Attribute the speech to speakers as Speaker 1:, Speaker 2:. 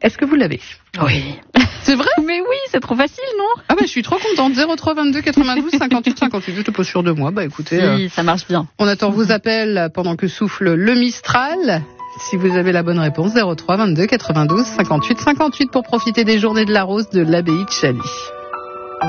Speaker 1: Est-ce que vous l'avez?
Speaker 2: Oui.
Speaker 1: C'est vrai?
Speaker 2: Mais oui, c'est trop facile, non?
Speaker 1: Ah bah je suis trop contente. 03 22 92 58 58. Je n'étais pas sûre de moi. Bah écoutez,
Speaker 2: Si, ça marche bien.
Speaker 1: on attend vos appels pendant que souffle le Mistral. Si vous avez la bonne réponse, 03 22 92 58 58 pour profiter des journées de la Rose de l'abbaye de Chaly.